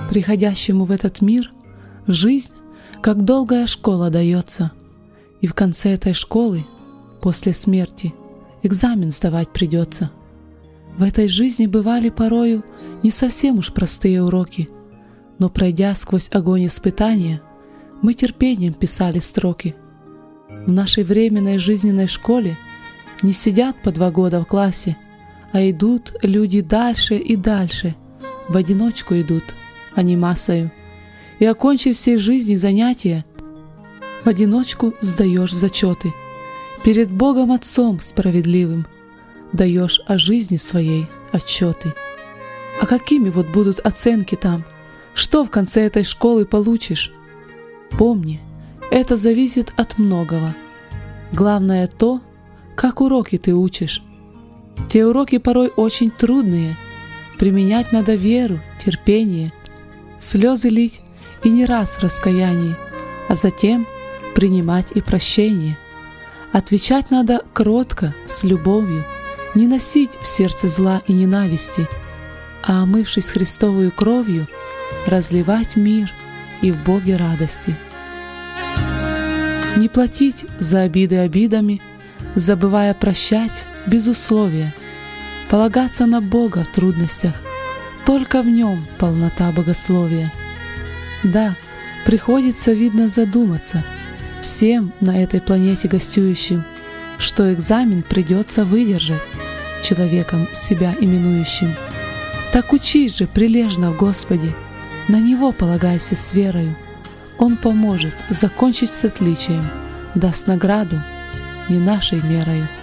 Приходящему в этот мир жизнь, как долгая школа, дается, и в конце этой школы, после смерти, экзамен сдавать придется. В этой жизни бывали порою не совсем уж простые уроки, но пройдя сквозь огонь испытания, мы терпением писали строки. В нашей временной жизненной школе не сидят по 2 года в классе, а идут люди дальше и дальше, в одиночку идут, а не массою. И, окончив всей жизни занятия, в одиночку сдаешь зачеты. Перед Богом Отцом справедливым даешь о жизни своей отчеты. А какими вот будут оценки там? Что в конце этой школы получишь? Помни, это зависит от многого. Главное то, как уроки ты учишь. Те уроки порой очень трудные. Применять надо веру, терпение, слезы лить и не раз в раскаянии, а затем принимать и прощение. Отвечать надо кротко, с любовью, не носить в сердце зла и ненависти, а, омывшись Христовую кровью, разливать мир и в Боге радости. Не платить за обиды обидами, забывая прощать без условия, полагаться на Бога в трудностях, только в Нем полнота богословия. Да, приходится, видно, задуматься всем на этой планете гостюющим, что экзамен придется выдержать человеком себя именующим. Так учись же прилежно в Господе, на Него полагайся с верою. Он поможет закончить с отличием, даст награду не нашей мерою.